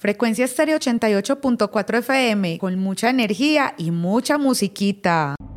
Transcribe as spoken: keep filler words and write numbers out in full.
Frecuencia Estéreo ochenta y ocho punto cuatro F M, con mucha energía y mucha musiquita.